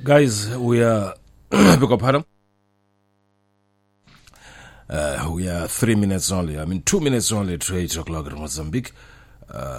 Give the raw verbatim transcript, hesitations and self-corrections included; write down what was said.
Guys, we are beg your pardon. Uh, we are three minutes only. I mean, two minutes only to eight o'clock in Mozambique. Uh,